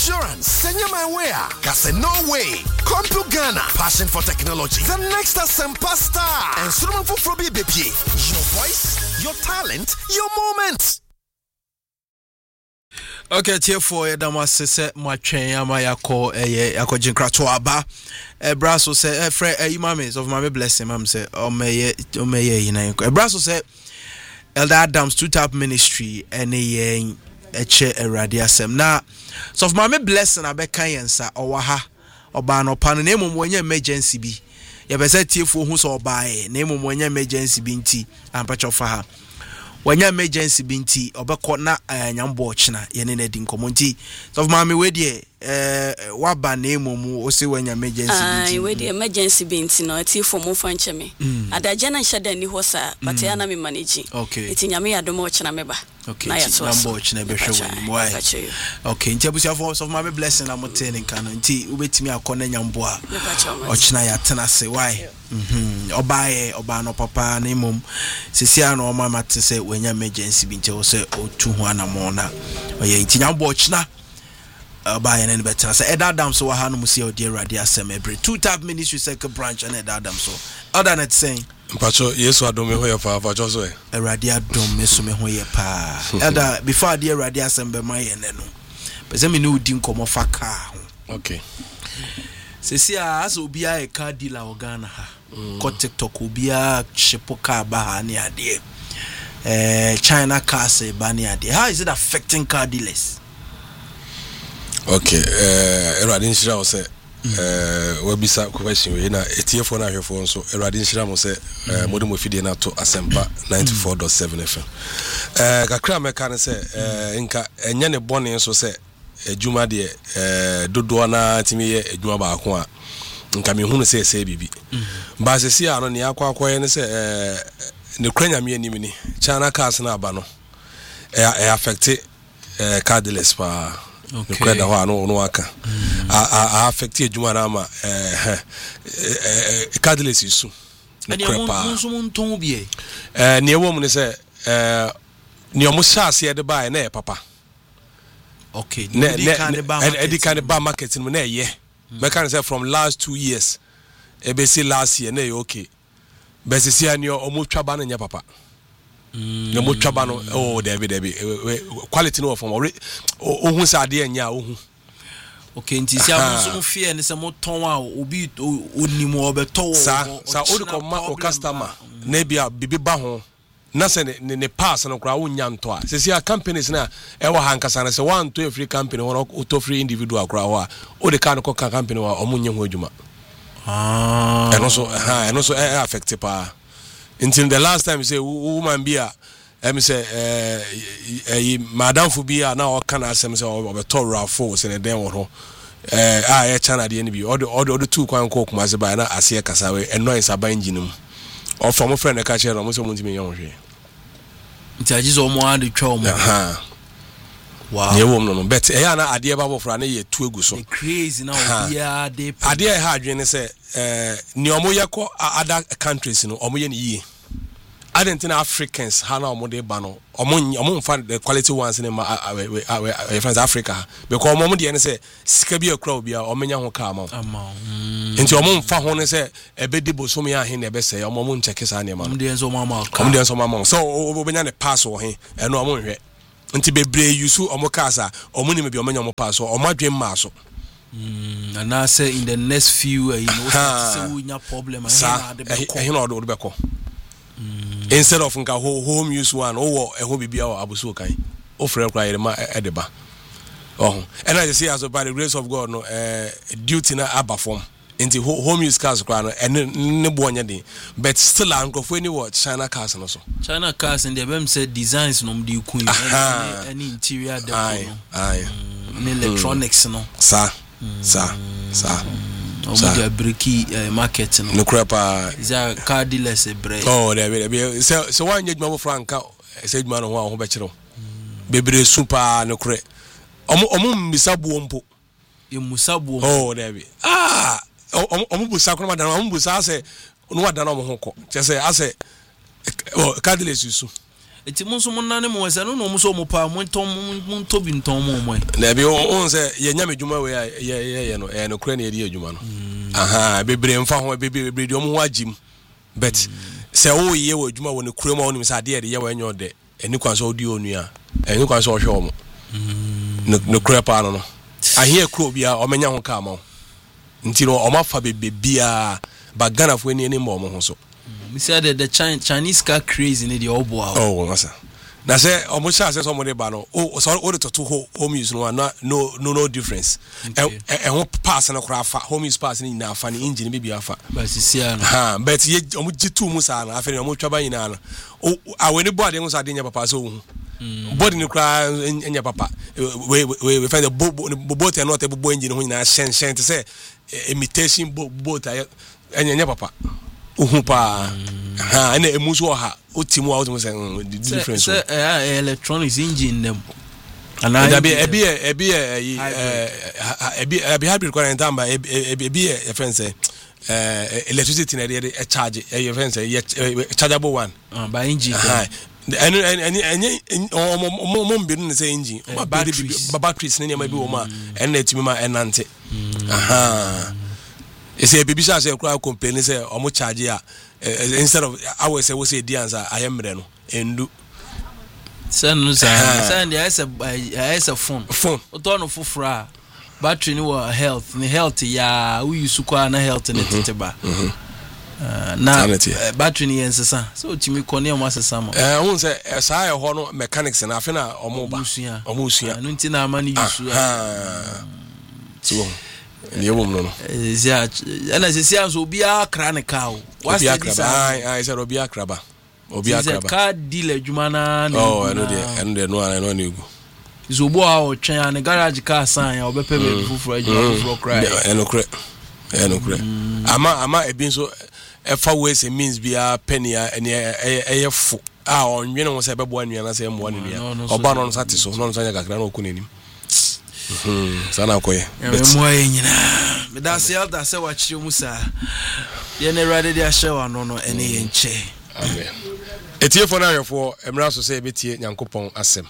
insurance. Senya my way. Kase no way. Come to Ghana. Passion for technology. The next Asempa star. And Suman for Frobi Bepi. Your voice, your talent, your moment. Okay, tier 4 Edama se matchen ama yako yako jinkrato aba. Brasso say frɛ imams of my blessing mam say omeye yina. Brasso say Elder Adams two tap ministry ene eche erade asem na so of my blessing abeka yensa owaha oba no pa no nemu wonye emergency bi ye be say tiefo hu so oba nemu wonye emergency bi nti ampacho fa ha wonye emergency bi nti obekọ na nyambo ochina ye ne di nkomo nti so of my we die waba nemu mu o se wonye emergency bi nti we die emergency bi nti no tiefo mu fa ncheme adaje na nhada ni ho sa but ya na me manage iti nyame ya domo ochina meba. Okay, nyambo ochina be hwe why. Okay, nti abusia for of my blessing am ten nka no nti ubetimi akọ nyambo a ochina ya tena se why. Oba no papa na imom sesia no mama te se wenya emergency bi nti o se otu ho anamona oye nti nyambo ochina oba na better say Elder Adams so ha no musi odi awurade asem every two tap ministry second branch and Elder Adams so other than saying Mpacho Yesu adome ho ye pa Mpacho so awurade adom me so me ho ye pa Elder before the awurade asem be ma ye ne no pese me no udi nkomo fa ka ho. Okay, sesia as obi a car dealer organa ha ko TikTok obi a shipo car ba ha ne ade China cars ba ne ade. How is it affecting car dealers? Okay, Erade Nshira wo se we bisa question we na etiefo na hwefo nso Erade Nshira mo se modem ofide na to Asempa 94.7 FM. Kakra meka ne se nka enye ne bone nso se ejuma de dodo na timi ye ejuma ba ko a nka me hunu se bibi ba se si ano ne akwakoye ne se ne kranyame anim ni China cars na aba no affect car dealers pa. Okay. Kwenda ho ano no aka affect ejuma na ma car dealers isu ne prepa nso monton bie ne ewo mu ne se ne omo shase de ba na papa. Okay, edi kan ba market no na ye me kan say from last 2 years e be see last year na okay be see ani omo twaba na nya papa no mo twaba no oh David quality no from ohun sa de nya ohun. Okay, nti sia mo so fear ne se mo ton a obi onimu obeto sa odi ko ma o customer na bia bibi ba ho na se ne pass no kra wonya nto a se sia companies na e wa hankasa na se one to free company one to free individual kra ho a o de kan ko company wa omunye ho adwuma and also affect pa until the last time say woman bia say madam fu bia na o kana asem say obeto rafo se ne den wo ho e chana de ni bi o de two kwan ko kuma se ba na ase kasa we annoyance aba engine mu o from friend ka chere mo so mo ntimi yon hwe nti ajizo mo ade twa mo wow ye wom no bet e ya na ade ba bofra na ye tu egu so crazy na obia de ade e ha adwene se ni omo ye ko other countries no omo ye ni yi Argentina Africans hana omo de ba no omo mfa the quality ones in ma France Africa because omo de ne se sika bi akra obi a omenya ho ka ama nti omo mfa ho ne se ebedi bosom ya he na ebe se omo ncheke sa ne ma no de enso mama omo de enso mama so obenya ne pass wo he eno omo hwe nti bebre yusu omo kasa omo ni me bi omenya omo pass omo adwen ma so and I say in the next few say we nya problem he no do be ko instead of nka home use one or ho bibia o abuso kan o frɛ kra yere ma edeba and I say as by the grace of God no duty na aba form into home use cars kra no ne bonya din but still ankofo any what China cars no so China cars and them say designs no mdi ku any interior deco no electronics no sa omudia breki market no no crapa is a car dealers bre there so one yedma mo franka say edma no ho be kire bebre super no kre omo misabu ompo e musabu there be omo busa ko madana omo busa se no wadana omo ho ko che say ase car dealers su eti mo so mo nane mo wese no mo so mo pa mo tobi nton mo na bi on say ye nya medwuma we ye no no kra na ye di adwuma no aha bebre mfa ho bebre di omo ho agim but say o ye wo adwuma wo ne kra ma wonim say ade ye wo enyo de eni kwan so odi onua eni kwan so ohwe omo no kra pa no ahia kro bia o menya ho ka ma nti no o ma fa bebia ba Ghana fo eni mo ho so me say the Chinese car crazy in the obo oh masa na say o mo sha say so mo de ba no o so o de to home use no difference e ho pass na kra fa home use pass ni na afa ni engine bi afa ba sisia no ha but ye o mo jitu mu sa na afa ni o mo twa ba nyina na o aweni board ngo sa de nya papa so hu body ni kra nya papa we find the boat and not a boat engine ho nyina shen te say imitation boat nya papa uhupa ha na emuso ha otimu out mo say the difference electronics engine them and ebi hybrid current amba ebi friend say electricity na dey charge your friend say chargeable one by engine any mom say engine batteries na ma bi wo ma na etimi ma enante aha ese baby sha say kra complain say omo charge ya instead of hours say we say di answer ayemre no endu send the phone oto no fofora battery ni wa health ya we use kwa na health na teteba na battery ni ensesa so timi kone o masesa ma won say sa ya ho no mechanics na afi na omo ba omo usua no nti na amani use so ni yebom no zia ana zia so bia kra ne kawo what's this I said obia kraba car dealer juma na no de no na egu zobo a o twen an garage car san ya obepe be fufura juma cry enokre ama ebi so efa ways means bia penny fu a onwe no se bebo anua na se mo anua oba no sate so no nya kakra na okunenim sana koye mo nyina me da se alda se wa chiri musa ye ne rade dia shewa no ene ye nche amen etiefo na yefo emra so se betie nyankopon asem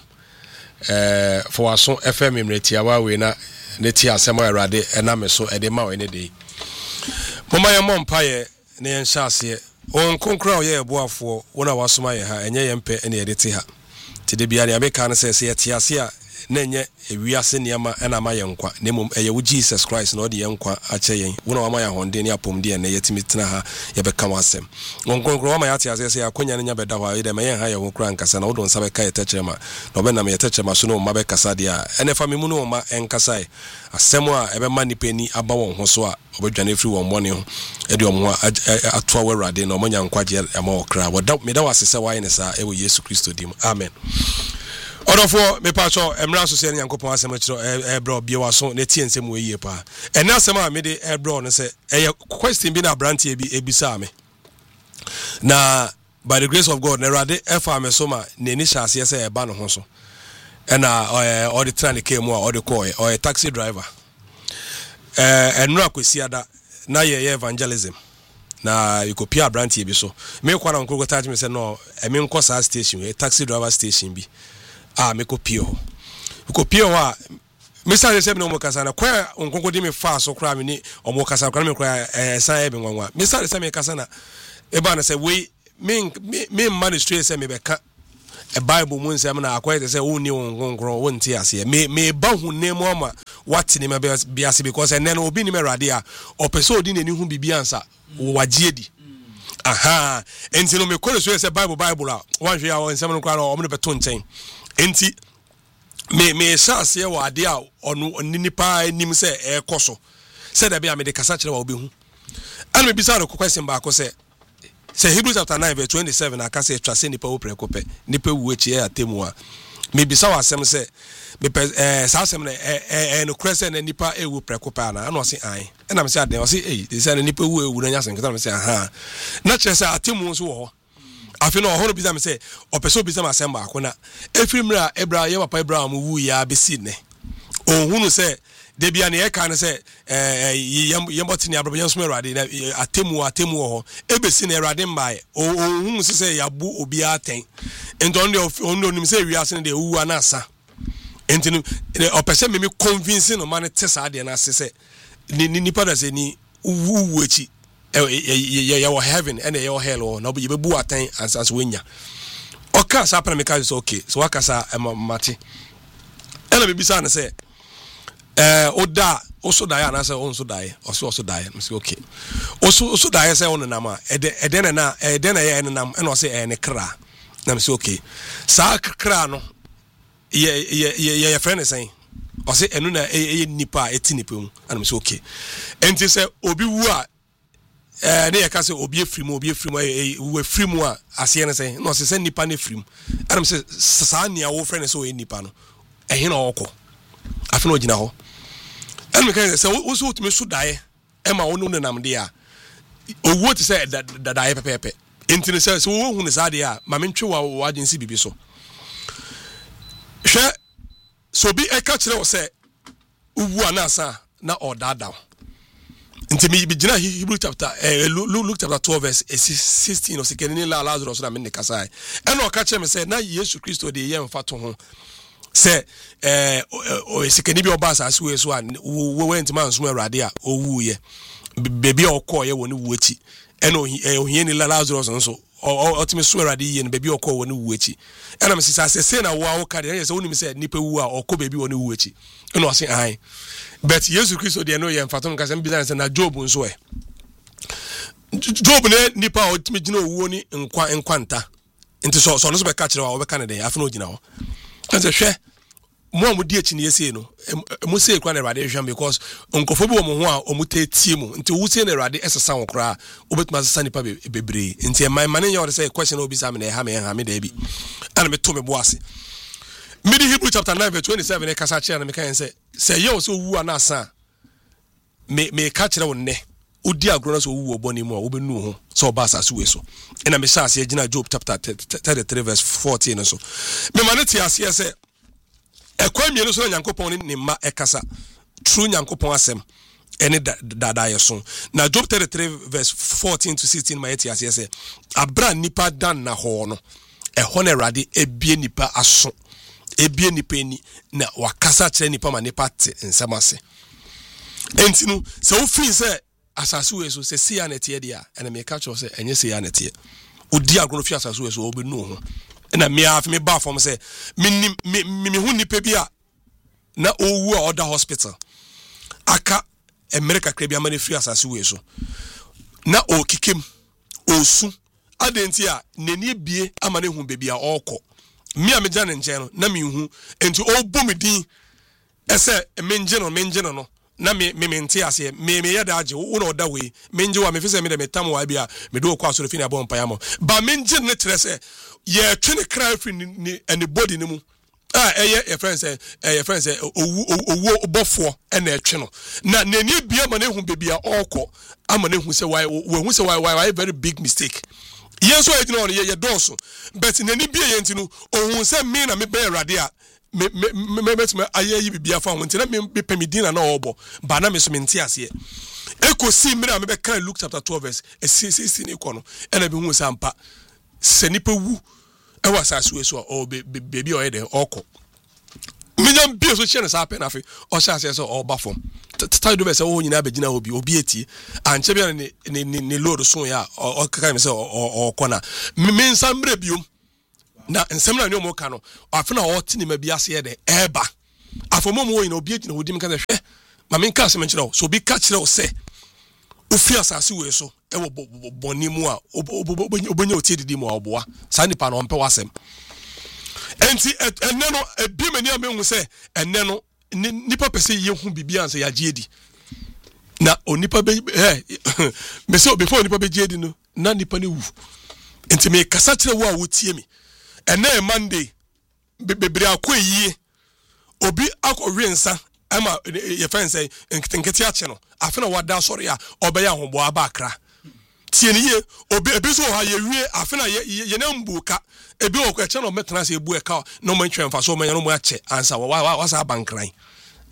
for aso fm emretia wa we na neti asem awrade ena me so ede ma we ne de mama ye mompa ye ne yen hyase on konkra ye eboafo wona wasoma ye ha enye ye mpe ene ye de te ha te de bia ne abeka na se ye tiase a na enye ewiase niama ena ma ye nkwa ne mom eye wo Jesus Christ na odi ye nkwa ache yen wona wa ma ya honde ne apomde ne yetimi tena ha ye beka wasem nkonkro wa ma ya tiase se akonya ne nya beda hwa ide ma ye ha ye wo kra nkasa na wodon sabe ka ye techema na obe na me ye techema so no ma be kasa dia ene fa me mu no ma enkasa asem a ebe ma nipeni aba won ho so a obedwane firi won bone ho e de omho atoa wawrade na omanya nkwaje ama okra woda me da wasese wa ye ne sa e wo Yesu Kristo dim amen. Odofo me pacho emra so se nyankopon asem akiro ebro bie waso na tie nsem we yie pa ena asem a me de ebro no se question bi na brantie bi ebisa me na by the grace of God na rade efa me so ma na ni hyase se eba no ho so ena all the train came all the call or taxi driver enra kwesiada na ye evangelism na ikopia brantie bi so me kwa na nkoko touch me se no emi nkosa station taxi driver station bi me kopio wa Mr. Sebe no mokasa na kwa onkonko di me fa so kra me ni omokasa kra me kra san ebe nwanwa Mr. Sebe kasa na eba na say we me ministry say me beka a bible mun say na akwa say woni onkonkro wonti ase me ba hu nemu ama what ni me biase because and then obi ni me rade a opeso odi nani hu bibi ansa wagie di aha enti no me kore so say bible a wan hwe ya won nsem no kra no omne beto nten enti me chance ye wa ade a onu nipa anim se ekoso se da bia me de kasa kire wa obehu an me bisa no question ba ko se Hebrews chapter 9 verse 27 aka se twa se nipa wo prekope nipa wu echi e atemu a me bisa wa asem se me sa asem na no krese na nipa ewu prekope ana no se an na me se ade o se dey say nipa wu ewu na nya sen kata me se aha na kire se atemu so wo afi no hono bisa me say opeso bisa ma semba akona efrimra Abraham ye papa Abraham wu ya besi ne ohunu say de bia ne ka ne say yembotini abrobyan so Awurade na atemu ho ebesi na Awurade mbae ohunu say yabu obi aten ento nim say wiase ne de wu anasa enti opese me convince no man tesa de na say nipa da say ni wu echi ya heaven and ya hell no be bu aten as wenya oka sa pra me ka say okay so wakasa mate ela be bisa na say oda oso dae na say onso dae oso dae me say okay oso dae say on na ma eden na ye nam e no say ne kra na me say okay sa kra no ye friend say o say enu na nipa etinipa mu na me say okay enti say obi wu a ne ye ka say obi efrimu we frimu a ase ne say no say nipa ne frimu na me say sa nia wo friend say o nipa no ehe na okọ afi no gina ho and me can say wo so tumi so dae e ma wo no nam de a owo ti say da dae pepepe enti say so wo hu ne sa de a ma me ntwe wa agency bibi so hwe so bi e ka kire wo say uwu anasa na odada enti me bi gina Hebrew chapter Luke chapter 12 verse 16 of sekeni la Lazarus na me ne kasai e no ka kire me say na Yesu Kristo de ye mfa to ho say sekeni bi oba sa we so an we went man so Awurade a owu ye bebi okoye woni wuachi eno ohie ni Lazarus nso otime so Awurade ye no bebi okoye woni wuachi ena me sisa say na wo awo kade ye say woni me say nipa wu a okọ bebi woni wuachi eno say ai but Jesus Christ de no ye mfato nka say bizan say na Job nso Job ne nipa otime gina owu ni nkwanta nti so no so be ka kire wa wo be ka ne de afa no gina ho kan say hwe mo amudi echi ne yesi no mo say kwa na Awurade hwam because onkofo bi wo mo ho a omuta tie mu nti wo say na Awurade esesa wo kra obetuma sesa nipa bebre nti my man nya wo say question obi sa me na ha me da bi ana me to me bo ase me di Hebrew chapter 9 verse 27 e kasa kire na me kan say ye wo so wu ana asa me ka kire wo ne odi agro na so wu oboni mu a wo benu ho so ba asa so we so ina me sha ase gina Job chapter 33 verse 14 so me maneti ase say ekwamienu so Nyankopon ni ma ekasa true Nyankopon asem ene dada yeso na Job 33 verse 14 to 16 ma yeti ase say abra nipa dan na ho no eho na Awurade ebie nipa aso ebie nipa ni na wakasa kire nipa ma nipa te nsem ase enti no se wo fin say asasu we so se sia na tie dia ene me ka cho say enye sia na tie odi agro fi asasu we so obenu ho na me af me ba from say me hu nipa bia na owu a other hospital aka America krabia mane free asase we so na o kikem osu adenti a nani bie amane hu bebi a okọ me a me gya ne nche no na me hu enti o bomidin ese me nje no na me nte ase me yeda age wo na oda we me nje wa me fise me de metam wa bia me do kwa so fini abon pa yamo ba me nje ne tere se ye twene cry free ni anybody ni mu your friend say owu obofo na etwe no na nani bia ma na hu bebi a okọ ama na hu se why very big mistake yes so e no ye doso but nani bia ye ntinu ohun se me na me be Awurade a me ayeyi bibia fa ho ntina me pemidina na obo ba na me so menti ase ekosi mira me be kan Luke chapter 12 verse 16 ikono ena be hu sampa se nipa wu e wasase we so o bebi o yede okọ minyam bi so chene sa pe na fe o sha ase so o ba fom tata do be se o nyina abegina obi eti anche bia ne lord so ya o kaka me se o kona me nsambre biom na nsem na nyomo ka no afena o tini ma bia se de eba afomo mo yin obi eti na odim ka hwe ma men ka se men kire so bi ka kire o se ofi asase we so e wo boni mu a obonya oti didi mu a oboa sa nipa no mpe wasem enti enne no ebi mani amehu se enne no nipa pese ye hu bibia anse ya giedi na onipa be me se before onipa be giedi no na nipa ne wu enti me kasa kire wo a wotie mi enne Monday bebre akoyie obi akọwensa ama ye fan say nkete ache no afena wada sori a obeya hobo abakra tieniye obi ebiso ha ye wie afena ye na mbuka ebi okọ eche no metena se ebu eka no man twemfa so man no mo ache ansa wa sa bankran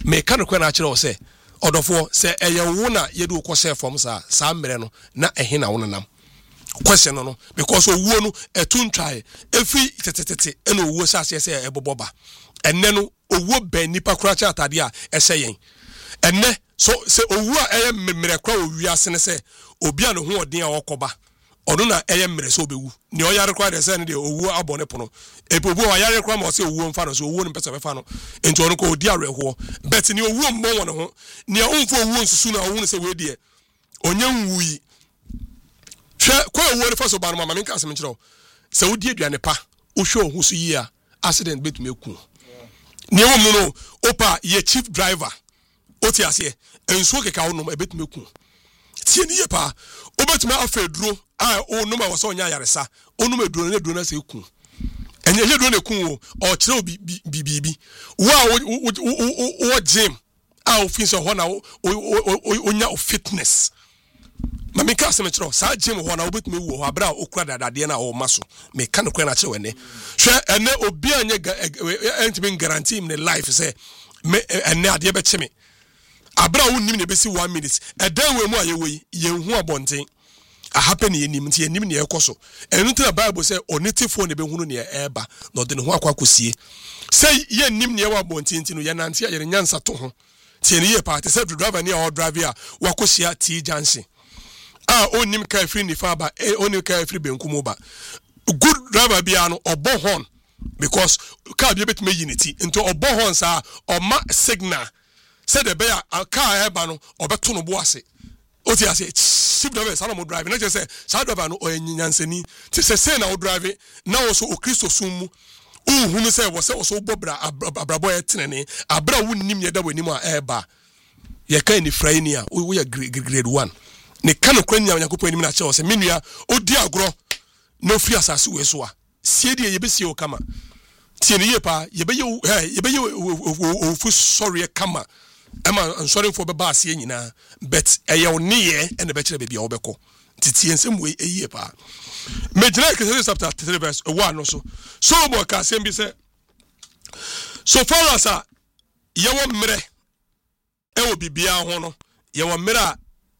me ka no kwa na akire wo se odofo se eye wo na ye de wo share form sa mmere no na ehe na wo nam question no because owuo no etuntwae efi tetetete ena owuo sase se eboboba enne no owuo ben nipa kura cha atade a ehye yen enne so se owuo a eye mmere kura owi ase ne se obi a no ho odin a okoba ono na eye mmere so obewu ne oyare kura de se ne de owuo abone pono epobu o yare kura ma se owuo mfa no so owuo no pese befa no enti ono ko odi areho bet ne owuo mmon won ho ne onfo owuo nsusu na owu ne se we de onye nwuyi kwa wori faso ba no mama menka asem kiro se wodi aduane pa wo hwe ohu so yi a accident betu meku ne wo no opa ye chief driver oti ase enso keka wo no betu meku tie ni ye pa obetuma afeduro a o no ma wo so nya yaresa onu ma duro na se ku enye ye duro na ku o kire bibi wo gym a o fin so ho na o nya fitness mami ka se me kiro sa gym ho na obetumi wo ho abra okura dadade na o maso me ka no kwa na kire wene hwe ene obi anye entimi guarantee in life say me ene ade be cheme abra wonnim ne besi 1 minute edan we mu ayewe ye hu abonten a happen ye nim nti ye nim ne ekoso enu tira bible say onetifo ne be hunu ne eba no de ne ho akwakosie say ye nim ne wa abonten nti no ye nante ayere nyansa to ho tie ne ye party say driver ne a driver a wakosia T junction onim ka free ni fa ba onim ka free benkumo ba good driver bia no obo horn because car bia betime unity into obo horn sa o ma signal said the bear car eba no obeto no bo ase oti ase chief driver sa no mo drive na je say sa driver no oyanyansani ti say na o drive na wo so o Kristo summu uhunu say wo say wo so bobra abrabo etenene abra wonnim ye da wanim a eba ye kan ni frani a wo ya grade 1 ne kanu kwanya Yakobon nim na che o se menua odi agro no free asase we so a sie die ye be sie o kama tie ne ye pa ye be ofu sorry kama am sorry for be ba sie nyina but eye one ye and be kire be obeko titie nsem we ye pa mejina Ecclesiastes chapter 3 verse 1 no so mo ka sem bi se so far as ye wo mmere e wo bibia ho no ye wo mmere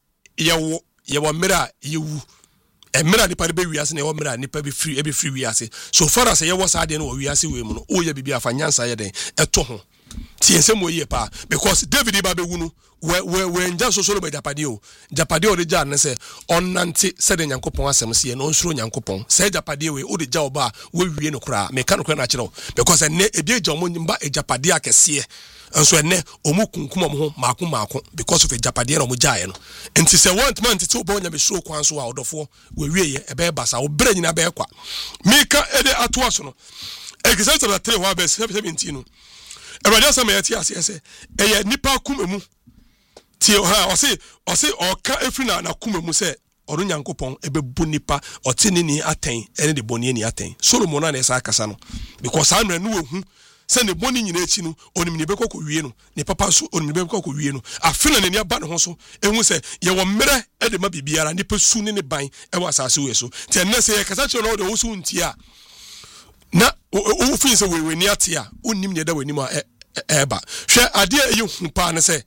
ye wo mira yewu mira ni pare be wiase na ye wo mira ni pa be free wiase so far as ye wo sa de na wo wiase we mu no o ye bibia fa nyansa ye den eto ho tie nsem wo ye pa because David ba be wunu we nja so be japade o de ja ne se onnante se de Nyankopon asem se ye no nsuro Nyankopon se japade we o de ja oba we wie no kra me ka no kra na kire because enne ebie ja mo nyimba japade akese enso enne omu kunkum mo ho maako because of a japade na mo jaaye no enti se want man tete obo nya be show kwan so a odofo we wieye ebe basa obra nyina be kwa mika ede ato aso no Ecclesiastes 3 verse 17 no Everybody else may ati ase eye nipa kumemu tie ha ose oka efri na kumemu se oru Nyankopon ebebu nipa otene ni aten ene de boni ni aten Solomon na esa akasa no because amre no wehu se ne boni nyina echi no onim ne bekọ wie no ne papa so onim ne bekọ wie no afina ne aba ne ho so ehu se ye wo mmere e de ma bibiara nipa su ne ban e wa asase we so tie ne se ye kasa che no de wo so ntia na o fin se we ni atia onim ne da we ni ma eba hwe ade e hu pa ne se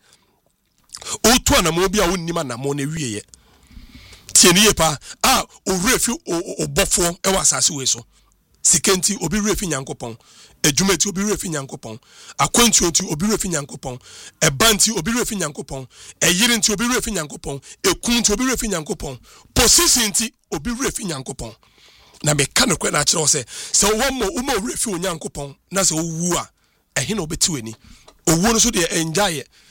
o to na mo bia onim na mo ne wieye tie ne ye pa o refi o bofo e wa asase we so sikenti obi refi Nyankopon ejumeti obi refi Nyankopon akwanti obi refi Nyankopon ebanti obi refi Nyankopon eyirinti obi refi Nyankopon ekunti obi refi Nyankopon positionti obi refi Nyankopon na me ka no kwa na kire o se wo mo refi Nyankopon na se owu a ehe na obeti weni owu no so de enjaye